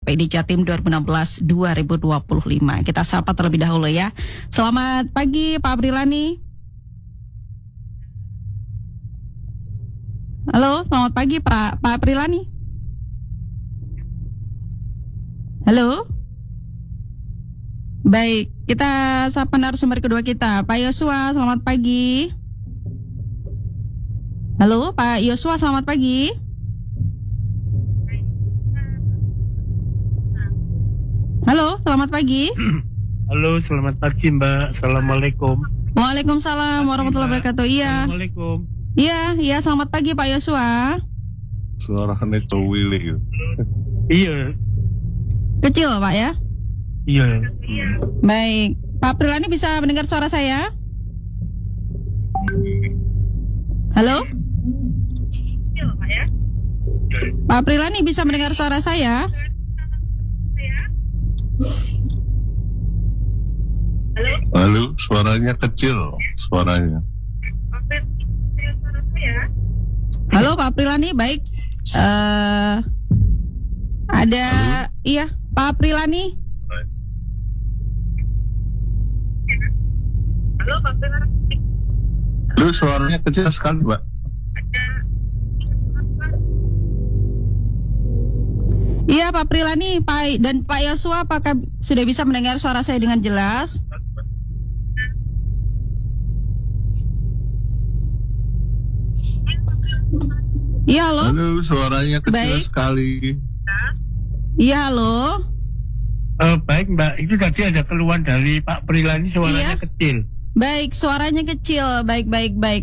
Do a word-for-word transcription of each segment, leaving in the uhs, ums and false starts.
P D Jatim dua ribu enam belas sampai dua ribu dua puluh lima. Kita sapa terlebih dahulu ya. Selamat pagi Pak Aprilani. Halo, selamat pagi Pak Pak Aprilani. Halo. Baik, kita sapa narasumber kedua kita, Pak Yosua, selamat pagi. Halo, Pak Yosua, selamat pagi. Halo, selamat pagi. Halo, selamat pagi Mbak. Assalamualaikum. Waalaikumsalam warahmatullahi wabarakatuh. Iya. Assalamualaikum. Iya, iya, selamat pagi Pak Yosua. Suaranya cowili gitu. Iya. Kecil Pak ya? Iya. Baik, Pak Aprilani bisa mendengar suara saya? Halo? Pak Aprilani bisa mendengar suara saya? Halo, suaranya kecil, suaranya. Halo Pak Aprilani, baik. Eh, ada, Halo? Iya, Pak Aprilani. Halo, Pak Aprilani. Halo, suaranya kecil sekali, Mbak. Iya Pak Aprilani, Pak dan Pak Yosua, apakah sudah bisa mendengar suara saya dengan jelas? Iya halo. Halo, suaranya kecil Baik. sekali. Iya halo. Eh, baik Mbak, itu tadi ada keluhan dari Pak Aprilani, suaranya Iya. kecil. Baik, suaranya kecil. Baik, baik, baik.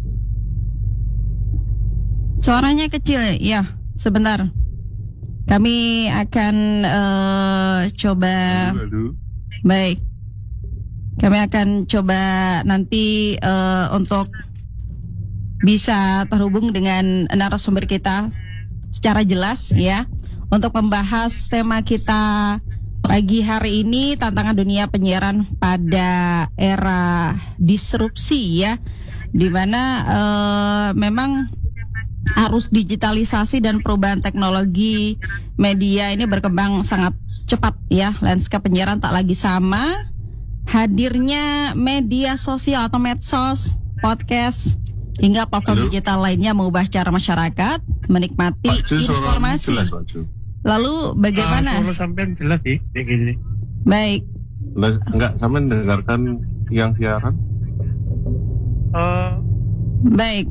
Suaranya kecil, ya. Sebentar. Kami akan uh, coba. Halo, halo. Baik. Kami akan coba nanti uh, untuk bisa terhubung dengan narasumber kita secara jelas ya, untuk membahas tema kita pagi hari ini, tantangan dunia penyiaran pada era disrupsi ya, di mana uh, memang arus digitalisasi dan perubahan teknologi media ini berkembang sangat cepat ya. Lanskap penyiaran tak lagi sama. Hadirnya media sosial atau medsos, podcast, hingga platform Halo? digital lainnya mengubah cara masyarakat menikmati Pak Ju, suaranya informasi. jelas, Pak Ju. Lalu bagaimana? Ah, suara sampean jelas sih, kayak gini. Baik. Lah, enggak, sama mendengarkan yang siaran? Eh, Baik.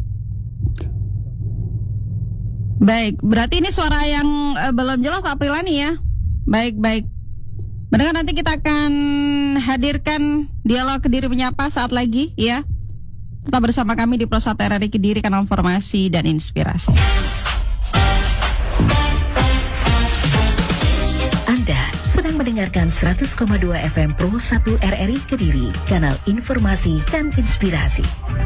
Baik, berarti ini suara yang eh, belum jelas Pak Aprilani ya. Baik, baik. Mendengar nanti kita akan hadirkan dialog Kediri Menyapa saat lagi ya. Tetap bersama kami di Prosat R R I Kediri, kanal informasi dan inspirasi. Anda sedang mendengarkan seratus koma dua F M Pro satu R R I Kediri, kanal informasi dan inspirasi.